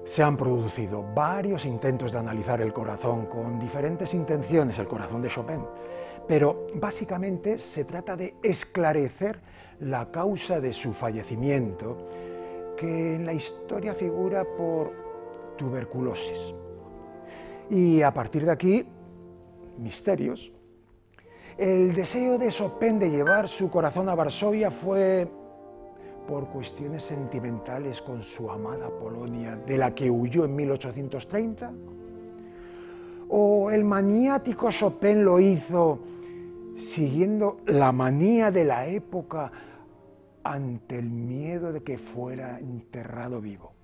Se han producido varios intentos de analizar el corazón con diferentes intenciones, el corazón de Chopin, pero básicamente se trata de esclarecer la causa de su fallecimiento, que en la historia figura por tuberculosis. Y a partir de aquí, misterios. El deseo de Chopin de llevar su corazón a Varsovia fue por cuestiones sentimentales con su amada Polonia, de la que huyó en 1830? ¿O el maniático Chopin lo hizo siguiendo la manía de la época ante el miedo de que fuera enterrado vivo?